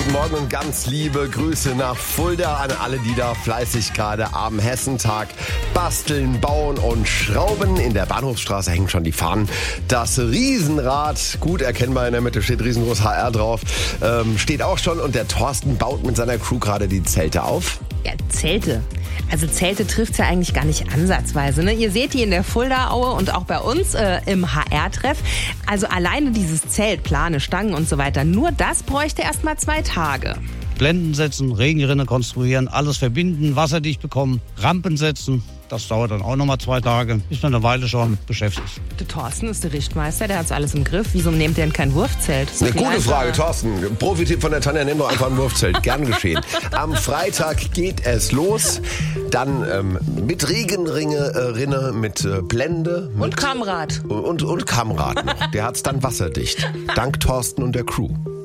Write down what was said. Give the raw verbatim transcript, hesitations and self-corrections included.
guten Morgen und ganz liebe Grüße nach Fulda an alle, die da fleißig gerade am Hessentag basteln, bauen und schrauben. In der Bahnhofsstraße hängen schon die Fahnen. Das Riesenrad, gut erkennbar in der Mitte, steht riesengroß H R drauf, ähm, steht auch schon. Und der Thorsten baut mit seiner Crew gerade die Zelte auf. Ja, Zelte. Also Zelte trifft's ja eigentlich gar nicht ansatzweise. Ne? Ihr seht die in der Fuldaaue und auch bei uns äh, im H R-Treff. Also alleine dieses Zelt, Plane, Stangen und so weiter, nur das bräuchte erst mal zwei Tage. Blenden setzen, Regenrinne konstruieren, alles verbinden, wasserdicht bekommen, Rampen setzen. Das dauert dann auch nochmal zwei Tage. Ist man eine Weile schon beschäftigt. Der Thorsten ist der Richtmeister, der hat's alles im Griff. Wieso nehmt ihr denn kein Wurfzelt? Eine gute Frage, Thorsten. Profitipp von der Tanja, nimm doch einfach ein Wurfzelt. Gern geschehen. Am Freitag geht es los. Dann ähm, mit Regenrinne, äh, Rinne, mit äh, Blende. Mit und Kammrad. Und, und Kammrad noch. Der hat's dann wasserdicht. Dank Thorsten und der Crew.